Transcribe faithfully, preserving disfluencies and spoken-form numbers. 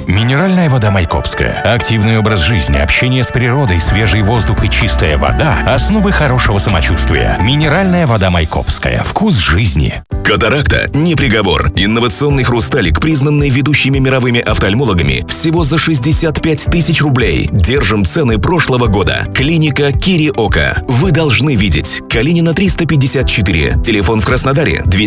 Минеральная вода Майкопская. Активный образ жизни, общение с природой, свежий воздух и чистая вода – основы хорошего самочувствия. Минеральная вода Майкопская. Вкус жизни. Катаракта не приговор. Инновационный хрусталик, признанный ведущими мировыми офтальмологами, всего за шестьдесят пять тысяч рублей. Держим цены прошлого года. Клиника Кири Ока. Вы должны видеть. Калинина триста пятьдесят четыре. Телефон в Краснодаре